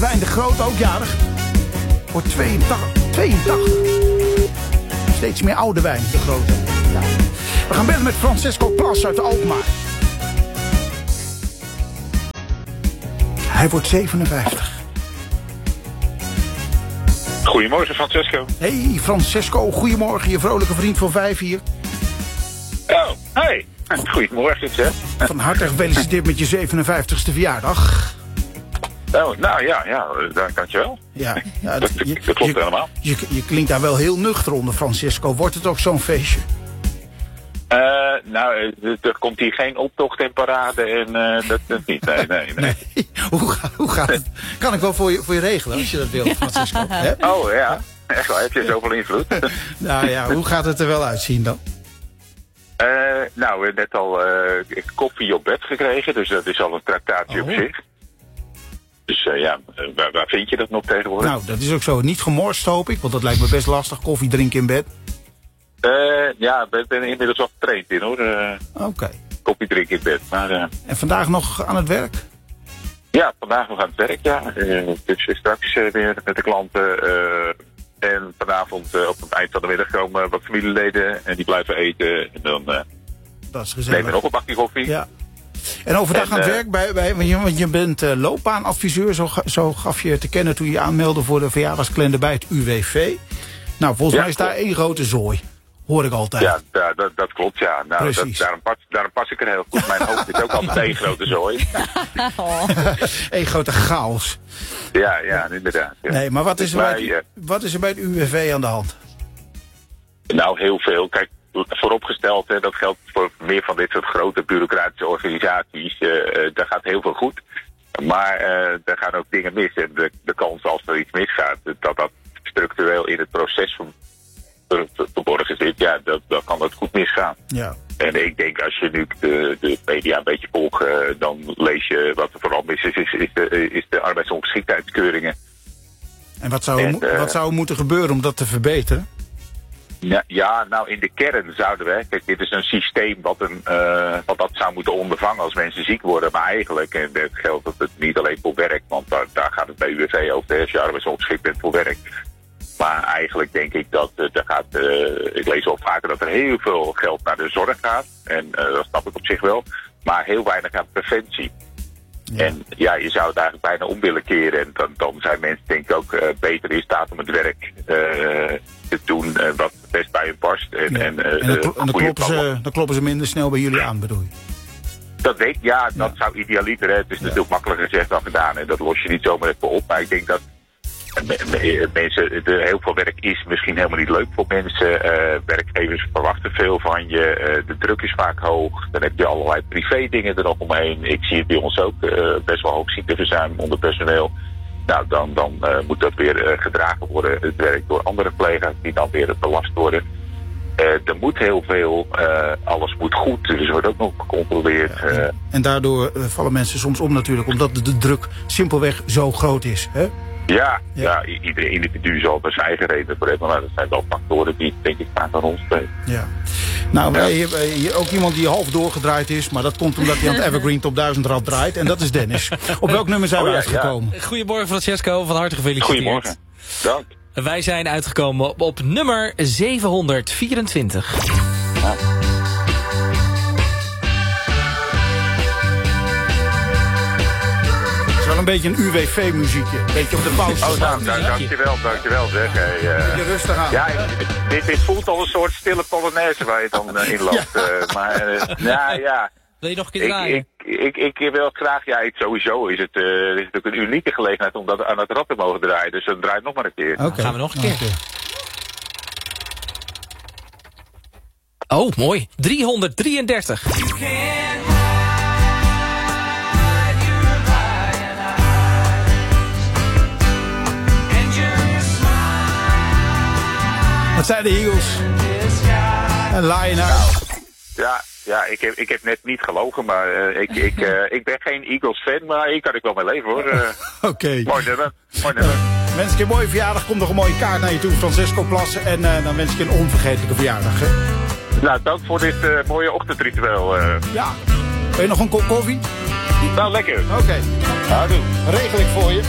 Oudewijn de Groot, ook jarig. Wordt 82. Steeds meer Oudewijn de Grote. Ja. We gaan bellen met Francesco Plas uit Alkmaar. Hij wordt 57. Goedemorgen, Francesco. Hey Francesco, goedemorgen. Je vrolijke vriend van 5 hier. Oh, hey. Goedemorgen, zeg. Van harte gefeliciteerd met je 57ste verjaardag. Oh, nou ja, dankjewel. Ja, dat klopt helemaal. Je klinkt daar wel heel nuchter onder, Francesco. Wordt het ook zo'n feestje? Er komt hier geen optocht en parade en dat niet. Nee. Hoe gaat het? Kan ik wel voor je regelen als je dat wilt, Francesco? Hè? Oh ja, echt wel. Heb je zoveel invloed? Nou ja, hoe gaat het er wel uitzien dan? Net al koffie op bed gekregen, dus dat is al een tractatie op zich. Dus waar vind je dat nog tegenwoordig? Nou, dat is ook zo. Niet gemorst, hoop ik, want dat lijkt me best lastig. Koffie drinken in bed. Ik ben inmiddels al getraind in, hoor. Oké. Koffie drinken in bed. Maar, en vandaag nog aan het werk? Ja, vandaag nog aan het werk, ja. Dus straks weer met de klanten. En vanavond op het eind van de middag komen wat familieleden en die blijven eten. En dan dat is gezellig. nemen we nog een bakje koffie. Ja. En overdag aan het werk, want je bent loopbaanadviseur, zo gaf je te kennen toen je aanmeldde voor de verjaardagskalender bij het UWV. Nou, volgens mij is daar één grote zooi. Hoor ik altijd. Ja, dat klopt, ja. Nou, daarom pas ik er heel goed. Mijn hoofd is ook altijd één grote zooi. Eén grote chaos. Ja, inderdaad. Ja. Nee, maar wat is er bij het UWV aan de hand? Nou, heel veel. Kijk, vooropgesteld, dat geldt voor meer van dit soort grote bureaucratische organisaties. Daar gaat heel veel goed. Maar er gaan ook dingen mis. En de kans als er iets misgaat, dat structureel in het proces verborgen zit, ja, dan kan dat goed misgaan. Ja. En ik denk, als je nu de media een beetje volgt, dan lees je wat er vooral mis is de arbeidsongeschiktheidskeuringen. En wat zou er moeten gebeuren om dat te verbeteren? Ja, nou in de kern zouden we, kijk, dit is een systeem wat dat zou moeten ondervangen als mensen ziek worden, maar eigenlijk, en dat geldt dat het niet alleen voor werk, want daar gaat het bij UWV over, als je arbeidsongeschikt bent voor werk. Maar eigenlijk denk ik dat ik lees al vaker dat er heel veel geld naar de zorg gaat. En dat snap ik op zich wel. Maar heel weinig aan preventie. Ja. En ja, je zou het eigenlijk bijna om willen keren. En dan zijn mensen denk ik ook beter in staat om het werk te doen wat best bij hun past. Dan kloppen ze minder snel bij jullie aan, bedoel je? Dat denk ik, dat zou idealiter. Hè. Het is natuurlijk makkelijker gezegd dan gedaan. En dat los je niet zomaar even op. Maar ik denk dat mensen, heel veel werk is misschien helemaal niet leuk voor mensen. Werkgevers verwachten veel van je. De druk is vaak hoog. Dan heb je allerlei privé dingen er nog omheen. Ik zie het bij ons ook best wel hoog ziekteverzuim onder personeel. Nou, dan moet dat weer gedragen worden. Het werk door andere collega's die dan weer belast worden. Er moet heel veel, alles moet goed, dus er wordt ook nog gecontroleerd. Ja, en daardoor vallen mensen soms om natuurlijk, omdat de druk simpelweg zo groot is, hè? Ja, ieder individu zal er zijn eigen reden voor hebben, maar dat zijn wel factoren die denk ik vaak aan ons spelen. Ja. Nou, wij hebben hier ook iemand die half doorgedraaid is, maar dat komt omdat hij aan het Evergreen Top 1000 rad draait, en dat is Dennis. Op welk nummer zijn we uitgekomen? Ja. Goedemorgen Francesco, van harte gefeliciteerd. Goedemorgen, dank. Wij zijn uitgekomen op nummer 724. Ja. Een beetje een UWV-muziekje. Een beetje op de pauze. Oh, dankjewel zeg. Beetje rustig aan. Ja, dit voelt al een soort stille Polonaise waar je dan in loopt. Ja. Wil je nog een keer draaien? Ik wil graag, sowieso is het natuurlijk een unieke gelegenheid om dat aan het rad te mogen draaien. Dus dan draai het nog maar een keer. Okay. Dan gaan we nog een keer. Oh, mooi. 333. Dat zijn de Eagles. En Lionheart. Ja, ik heb net niet gelogen, maar ik ben geen Eagles-fan, maar hier kan ik wel mee leven, hoor. Oké. Mooi nummer. Wens ik je een mooie verjaardag. Komt nog een mooie kaart naar je toe, Francesco Plassen. En dan wens ik je een onvergetelijke verjaardag. Hè? Nou, dank voor dit mooie ochtendritueel. Ja. Wil je nog een kop koffie? Nou, lekker. Oké. Nou, doe. Regel ik voor je.